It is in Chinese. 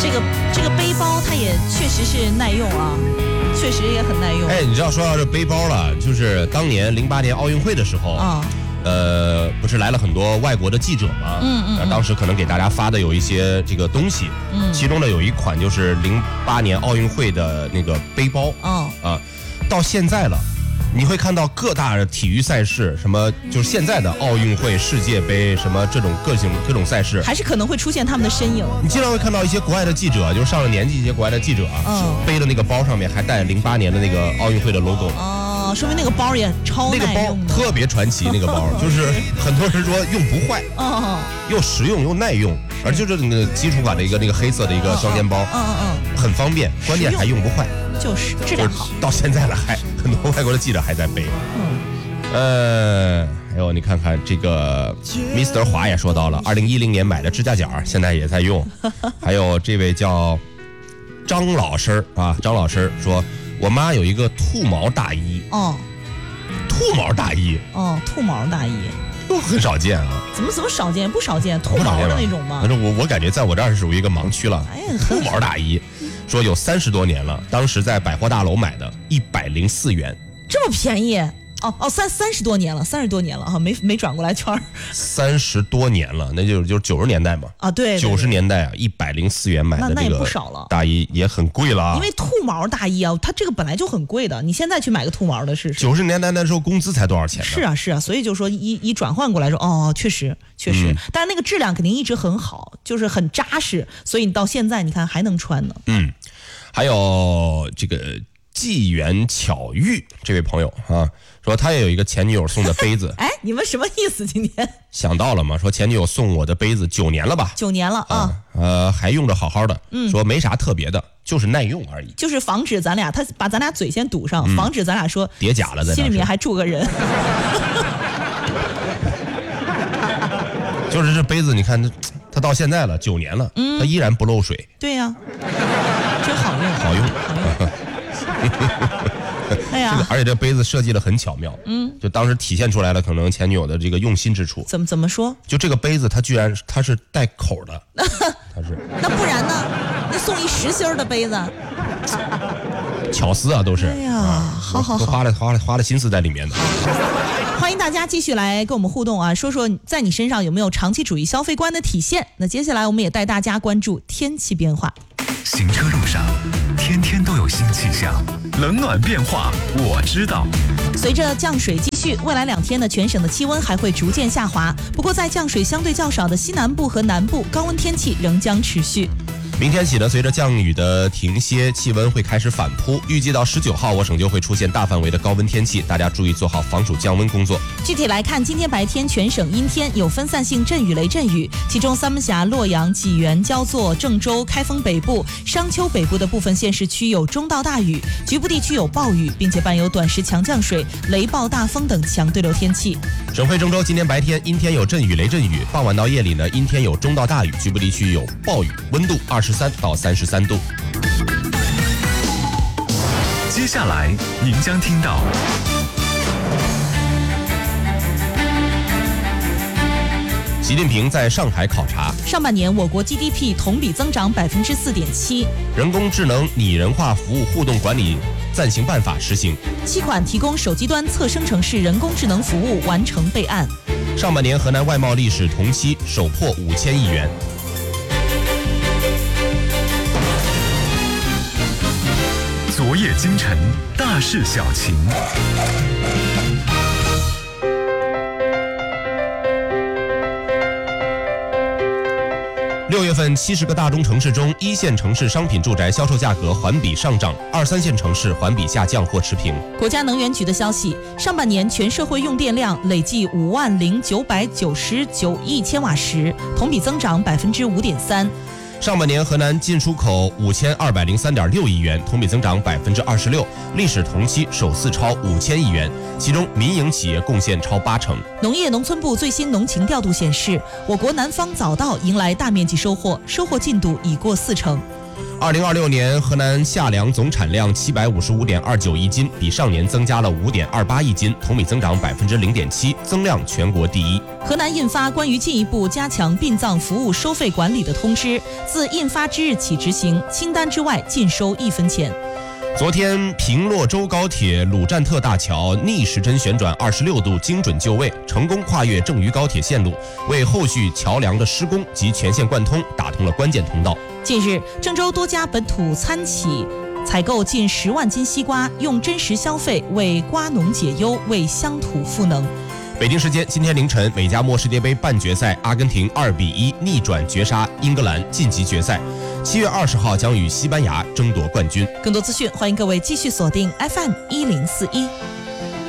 这个背包它也确实是耐用啊，确实也很耐用。 哎，你知道说到这背包了，就是当年08年奥运会的时候啊。不是来了很多外国的记者吗？当时可能给大家发的有一些这个东西，其中呢有一款就是08年奥运会的那个背包，到现在了，你会看到各大体育赛事，什么就是现在的奥运会、世界杯，什么这种各种赛事， 还是可能会出现他们的身影。 你经常会看到一些国外的记者，就是上了年纪一些国外的记者背的那个包上面还带08年的那个奥运会的 logo。 说明那个包也超耐用的， 那个包特别传奇，那个包就是很多人说用不坏，又实用又耐用，而就是那个基础款的一个那个黑色的一个双肩包，很方便，关键还用不坏， 就是质量好。 到现在了，还很多外国的记者还在背。还有你看看这个 Mr. 华也说到了，2010年买的指甲剪，现在也在用。还有这位叫张老师啊，张老师说。我妈有一个兔毛大衣，兔毛大衣， 兔毛大衣都很少见啊。 怎么少见？不少见，兔毛的那种吗？ 反正我感觉在我这儿是属于一个盲区了。兔毛大衣，说有30多年了，当时在百货大楼买的，104元， 这么便宜。30多年了哈，没转过来圈 30多年了，那就是90年代嘛。对，90年代啊，104元买的这个大衣也很贵了。 因为兔毛大衣啊，它这个本来就很贵的，你现在去买个兔毛的试试。 90年代那时候工资才多少钱呢？是啊，所以就说一转换过来说，确实，但是那个质量肯定一直很好，就是很扎实，所以你到现在你看还能穿呢。 还有这个纪元巧玉这位朋友啊。说他也有一个前女友送的杯子。 你们什么意思？今天想到了吗？说前女友送我的杯子9年了吧 ？9年了啊， 还用着好好的。说没啥特别的，就是耐用而已。 就是防止咱俩，他把咱俩嘴先堵上，防止咱俩说叠假了，在心里面还住个人。 就是这杯子，你看它到现在了9年了，它依然不漏水。 对呀，真好用， 好用。 哎呀， 而且这杯子设计的很巧妙，就当时体现出来了可能前女友的这个用心之处。 怎么说？就这个杯子它居然它是带口的，它是。 那不然呢？那送一实心的杯子， 巧思啊，都是。 哎呀，好， 都花了心思在里面的。 欢迎大家继续来跟我们互动啊，说说在你身上有没有长期主义消费观的体现。那接下来我们也带大家关注天气变化。 行车路上天天都有新气象，冷暖变化我知道。 随着降水继续，未来2天呢，全省的气温还会逐渐下滑。不过在降水相对较少的西南部和南部，高温天气仍将持续。 明天起呢，随着降雨的停歇，气温会开始反扑。预计到19号，我省就会出现大范围的高温天气，大家注意做好防暑降温工作。 具体来看，今天白天全省阴天，有分散性阵雨雷阵雨，其中三门峡、洛阳、济源、焦作、郑州、开封北部、商丘北部的部分县市区有中到大雨，局部地区有暴雨，并且伴有短时强降水、雷暴大风等强对流天气。 省会郑州今天白天阴天有阵雨雷阵雨，傍晚到夜里呢阴天有中到大雨，局部地区有暴雨，温度23到33度。 接下来您将听到习近平在上海考察， 上半年我国 GDP 同比增长4.7%。 人工智能拟人化服务互动管理暂行办法实行。 7款提供手机端侧生成式人工智能服务完成备案。 上半年河南外贸历史同期首破5000亿元。 昨夜今晨，大事小情。 6月份70个大中城市中，1线城市商品住宅销售价格环比上涨，2、3线城市环比下降或持平。 国家能源局的消息，上半年全社会用电量累计50999亿千瓦时，同比增长5.3%。 上半年河南进出口5203.6亿元，同比增长26%，历史同期首次超5000亿元，其中民营企业贡献超80%。 农业农村部最新农情调度显示，我国南方早稻迎来大面积收获，收获进度已过40%。 2026年河南夏粮总产量755.29亿斤，比上年增加了5.28亿斤，同比增长0.7%，增量全国第一。 河南印发关于进一步加强殡葬服务收费管理的通知，自印发之日起执行，清单之外禁收1分钱。 昨天，平洛州高铁鲁站特大桥逆时针旋转26度，精准就位，成功跨越郑渝高铁线路，为后续桥梁的施工及全线贯通打通了关键通道。 近日，郑州多家本土餐企采购近10万斤西瓜，用真实消费为瓜农解忧，为乡土赋能。 北京时间今天凌晨，美加墨世界杯半决赛，阿根廷2-1逆转绝杀英格兰，晋级决赛。7月20号将与西班牙争夺冠军。 更多资讯，欢迎各位继续锁定 FM1041。